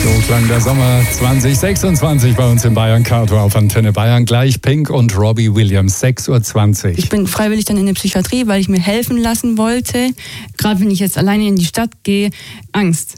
So klang der Sommer 2026 bei uns in Bayern Carto auf Antenne Bayern. Gleich Pink und Robbie Williams, 6:20 Uhr. Ich bin freiwillig dann in der Psychiatrie, weil ich mir helfen lassen wollte. Gerade wenn ich jetzt alleine in die Stadt gehe, Angst.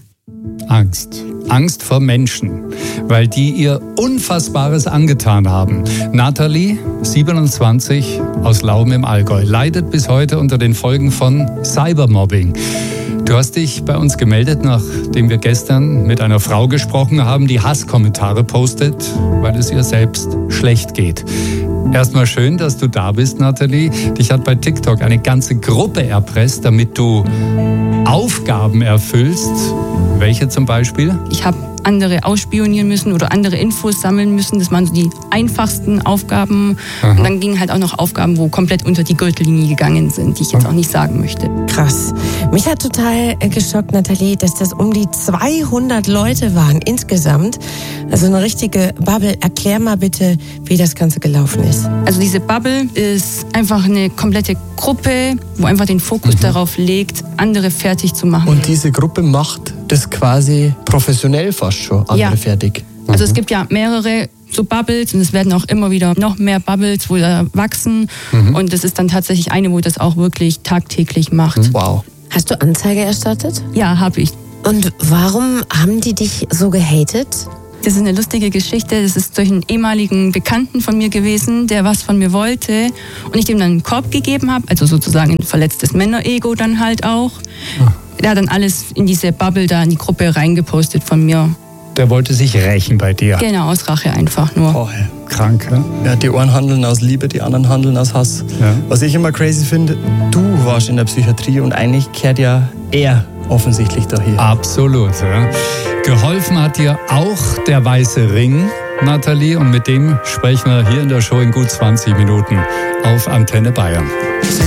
Angst vor Menschen, weil die ihr Unfassbares angetan haben. Nathalie, 27, aus Lauben im Allgäu, leidet bis heute unter den Folgen von Cybermobbing. Du hast dich bei uns gemeldet, nachdem wir gestern mit einer Frau gesprochen haben, die Hasskommentare postet, weil es ihr selbst schlecht geht. Erstmal schön, dass du da bist, Nathalie. Dich hat bei TikTok eine ganze Gruppe erpresst, damit du Aufgaben erfüllst. Welche zum Beispiel? Ich habe andere ausspionieren müssen oder andere Infos sammeln müssen. Das waren so die einfachsten Aufgaben. Aha. Und dann gingen halt auch noch Aufgaben, wo komplett unter die Gürtellinie gegangen sind, die ich jetzt auch nicht sagen möchte. Krass. Mich hat total geschockt, Nathalie, dass das um die 200 Leute waren insgesamt. Also eine richtige Bubble. Erklär mal bitte, wie das Ganze gelaufen ist. Also diese Bubble ist einfach eine komplette Gruppe, wo einfach den Fokus darauf legt, andere fertig zu machen. Und diese Gruppe macht das quasi professionell fast schon, andere fertig. Also es gibt ja mehrere so Bubbles und es werden auch immer wieder noch mehr Bubbles, wo da wachsen. Und das ist dann tatsächlich eine, wo das auch wirklich tagtäglich macht. Wow. Hast du Anzeige erstattet? Ja, habe ich. Und warum haben die dich so gehatet? Das ist eine lustige Geschichte. Das ist durch einen ehemaligen Bekannten von mir gewesen, der was von mir wollte und ich dem dann einen Korb gegeben habe, also sozusagen ein verletztes Männerego dann halt auch. Der hat dann alles in diese Bubble da in die Gruppe reingepostet von mir. Der wollte sich rächen bei dir. Genau, aus Rache einfach nur. Oh, Krank, ja? ja, die einen handeln aus Liebe, die anderen handeln aus Hass. Ja. Was ich immer crazy finde, du warst in der Psychiatrie und eigentlich kehrt ja er offensichtlich daher. Absolut. Ja. Geholfen hat dir auch der weiße Ring, Nathalie, und mit dem sprechen wir hier in der Show in gut 20 Minuten auf Antenne Bayern.